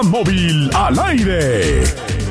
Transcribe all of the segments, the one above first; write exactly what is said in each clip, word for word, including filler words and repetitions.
Móvil al aire.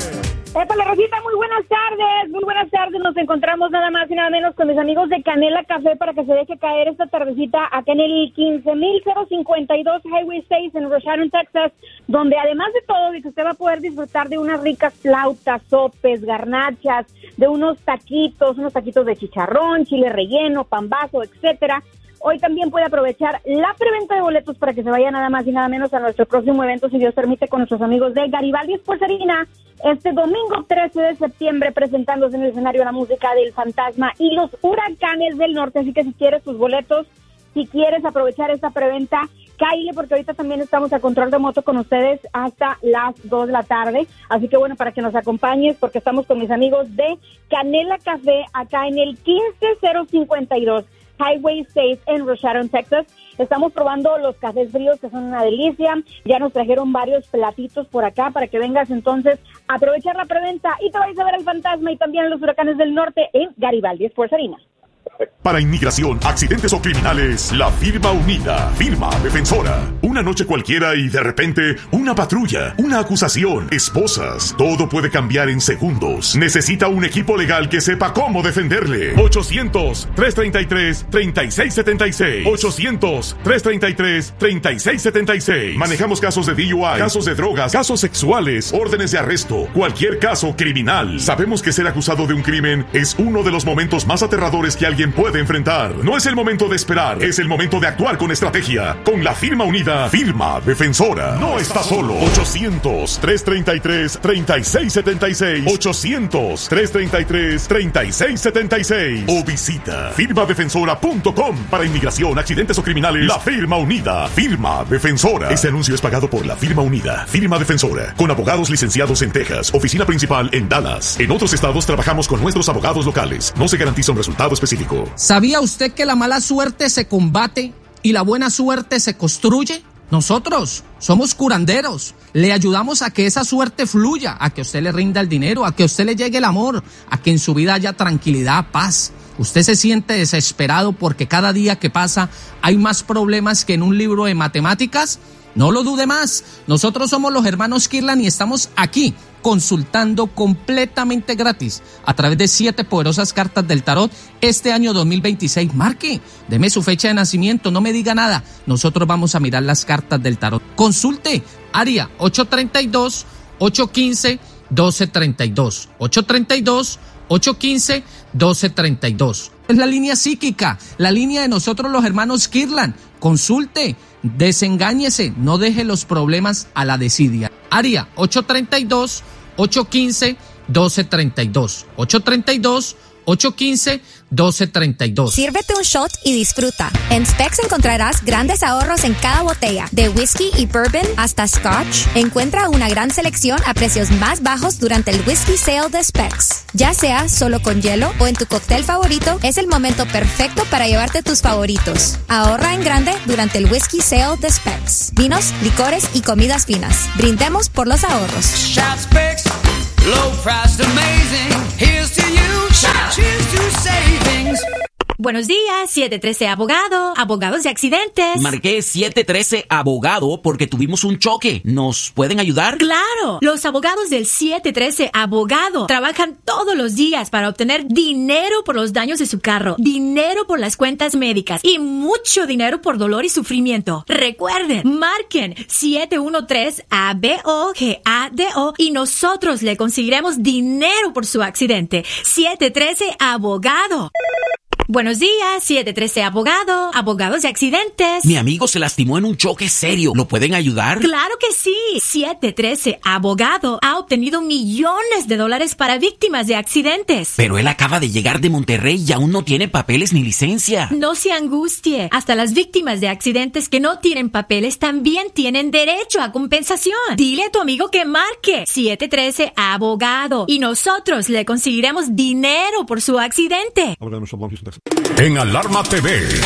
Épale, Rosita, muy buenas tardes, muy buenas tardes. Nos encontramos nada más y nada menos con mis amigos de Canela Café para que se deje caer esta tardecita acá en el quince mil cincuenta y dos Highway seis en Rosario, Texas, donde además de todo, dice, usted va a poder disfrutar de unas ricas flautas, sopes, garnachas, de unos taquitos, unos taquitos de chicharrón, chile relleno, pambazo, etcétera. Hoy también puede aprovechar la preventa de boletos para que se vaya nada más y nada menos a nuestro próximo evento, si Dios permite, con nuestros amigos de Garibaldi Sports Arena, este domingo trece de septiembre, presentándose en el escenario la música del Fantasma y los Huracanes del Norte. Así que si quieres tus boletos, si quieres aprovechar esta preventa, cáile, porque ahorita también estamos a control remoto con ustedes hasta las dos de la tarde. Así que bueno, para que nos acompañes, porque estamos con mis amigos de Canela Café acá en el quince mil cincuenta y dos Highway seis en Rosario, Texas. Estamos probando los cafés fríos, que son una delicia. Ya nos trajeron varios platitos por acá para que vengas entonces a aprovechar la preventa y te vayas a ver al Fantasma y también a los Huracanes del Norte en Garibaldi Sports Arena. Para inmigración, accidentes o criminales, la firma unida, firma defensora. Una noche cualquiera y de repente una patrulla, una acusación, esposas. Todo puede cambiar en segundos. Necesita un equipo legal que sepa cómo defenderle. ochocientos, tres treinta y tres, treinta y seis setenta y seis. ochocientos, tres treinta y tres, treinta y seis setenta y seis. Manejamos casos de D U I, casos de drogas, casos sexuales, órdenes de arresto, cualquier caso criminal. Sabemos que ser acusado de un crimen es uno de los momentos más aterradores que alguien puede enfrentar. No es el momento de esperar, es el momento de actuar con estrategia. Con la firma unida, firma defensora. No está solo. ochocientos, tres treinta y tres, treinta y seis setenta y seis. ochocientos, tres treinta y tres, treinta y seis setenta y seis. O visita firma defensora punto com. Para inmigración, accidentes o criminales, la firma unida, firma defensora. Este anuncio es pagado por la firma unida, firma defensora, con abogados licenciados en Texas, oficina principal en Dallas. En otros estados trabajamos con nuestros abogados locales. No se garantiza un resultado específico. ¿Sabía usted que la mala suerte se combate y la buena suerte se construye? Nosotros somos curanderos. Le ayudamos a que esa suerte fluya, a que a usted le rinda el dinero, a que a usted le llegue el amor, a que en su vida haya tranquilidad, paz. Usted se siente desesperado porque cada día que pasa hay más problemas que en un libro de matemáticas. No lo dude más. Nosotros somos los hermanos Kirlan y estamos aquí consultando completamente gratis a través de siete poderosas cartas del tarot este año dos mil veintiséis. Marque, deme su fecha de nacimiento, no me diga nada. Nosotros vamos a mirar las cartas del tarot. Consulte, área ocho treinta y dos, ocho quince, doce treinta y dos. ocho treinta y dos, ocho quince, doce treinta y dos. Es la línea psíquica, la línea de nosotros los hermanos Kirlan. Consulte, desengáñese, no deje los problemas a la desidia. Área ocho treinta y dos, ocho quince, doce treinta y dos. ocho treinta y dos, ocho quince, doce treinta y dos. Sírvete un shot y disfruta. En Specs encontrarás grandes ahorros en cada botella, de whisky y bourbon hasta scotch. Encuentra una gran selección a precios más bajos durante el Whisky Sale de Specs. Ya sea solo con hielo o en tu cóctel favorito, es el momento perfecto para llevarte tus favoritos. Ahorra en grande durante el Whisky Sale de Specs. Vinos, licores y comidas finas. Brindemos por los ahorros. Shop Specs, low price amazing. Here's to you. Cheers to savings. Buenos días, siete trece Abogado, abogados de accidentes. Marqué siete trece Abogado porque tuvimos un choque. ¿Nos pueden ayudar? ¡Claro! Los abogados del siete trece Abogado trabajan todos los días para obtener dinero por los daños de su carro, dinero por las cuentas médicas y mucho dinero por dolor y sufrimiento. Recuerden, marquen siete uno tres A B O G A D O y nosotros le conseguiremos dinero por su accidente. siete trece Abogado. Buenos días, siete trece Abogado, abogados de accidentes. Mi amigo se lastimó en un choque serio. ¿Lo pueden ayudar? ¡Claro que sí! siete trece Abogado ha obtenido millones de dólares para víctimas de accidentes. Pero él acaba de llegar de Monterrey y aún no tiene papeles ni licencia. No se angustie. Hasta las víctimas de accidentes que no tienen papeles también tienen derecho a compensación. Dile a tu amigo que marque siete trece Abogado y nosotros le conseguiremos dinero por su accidente. En Alarma T V,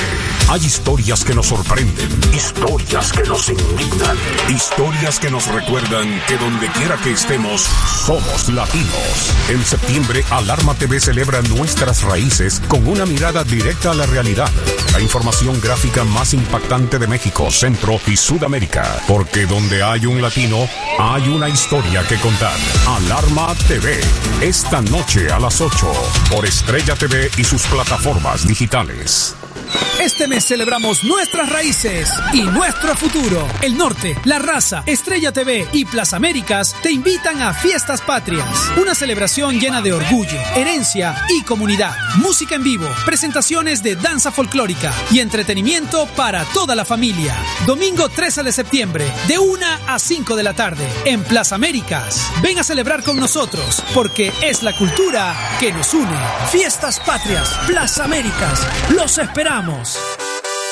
Hay historias que nos sorprenden, historias que nos indignan, historias que nos recuerdan que donde quiera que estemos, somos latinos. En septiembre, Alarma T V celebra nuestras raíces con una mirada directa a la realidad. La información gráfica más impactante de México, Centro y Sudamérica. Porque donde hay un latino, hay una historia que contar. Alarma T V, esta noche a las ocho, por Estrella T V y sus plataformas digitales. Este mes celebramos nuestras raíces y nuestro futuro. El Norte, La Raza, Estrella T V y Plaza Américas te invitan a Fiestas Patrias. Una celebración llena de orgullo, herencia y comunidad. Música en vivo, presentaciones de danza folclórica y entretenimiento para toda la familia. Domingo trece de septiembre, de una a cinco de la tarde, en Plaza Américas. Ven a celebrar con nosotros, porque es la cultura que nos une. Fiestas Patrias, Plaza Américas. Los esperamos.